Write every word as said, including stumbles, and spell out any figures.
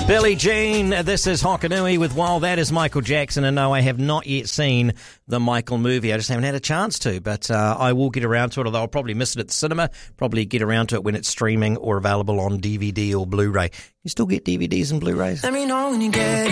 Billie Jean, this is Hokanui with While That Is Michael Jackson. And no, I have not yet seen the Michael movie. I just haven't had a chance to, but uh, I will get around to it, although I'll probably miss it at the cinema, probably get around to it when it's streaming or available on D V D or Blu-ray. You still get D V Ds and Blu-rays? Let me know when you get